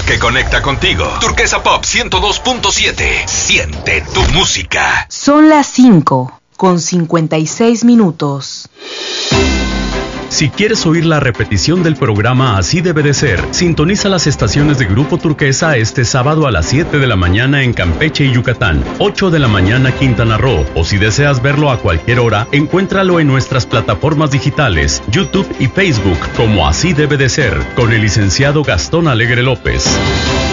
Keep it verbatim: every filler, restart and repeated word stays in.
que conecta contigo. Turquesa Pop ciento dos punto siete. Siente tu música. Son las cinco con cincuenta y seis minutos. Si quieres oír la repetición del programa Así Debe de Ser, sintoniza las estaciones de Grupo Turquesa este sábado a las siete de la mañana en Campeche y Yucatán, ocho de la mañana Quintana Roo, o si deseas verlo a cualquier hora, encuéntralo en nuestras plataformas digitales, YouTube y Facebook como Así Debe de Ser, con el licenciado Gastón Alegre López.